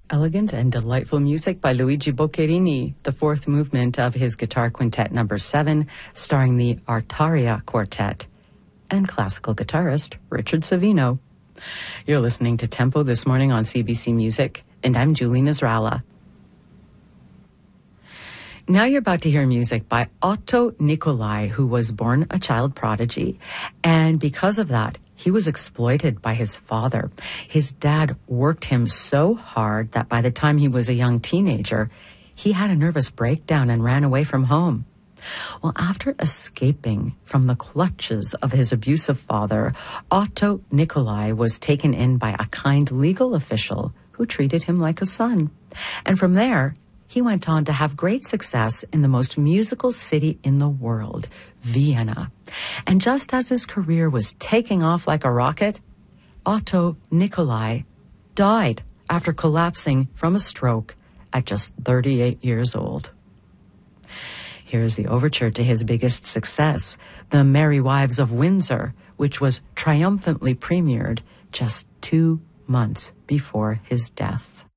Elegant and delightful music by Luigi Boccherini, the fourth movement of his Guitar Quintet No. 7, starring the Artaria Quartet, and classical guitarist Richard Savino. You're listening to Tempo this morning on CBC Music, and I'm Julie Nasrallah. Now you're about to hear music by Otto Nicolai, who was born a child prodigy, and because of that, he was exploited by his father. His dad worked him so hard that by the time he was a young teenager, he had a nervous breakdown and ran away from home. Well, after escaping from the clutches of his abusive father, Otto Nicolai was taken in by a kind legal official who treated him like a son. And from there, he went on to have great success in the most musical city in the world, Vienna. And just as his career was taking off like a rocket, Otto Nicolai died after collapsing from a stroke at just 38 years old. Here's the overture to his biggest success, The Merry Wives of Windsor, which was triumphantly premiered just 2 months before his death.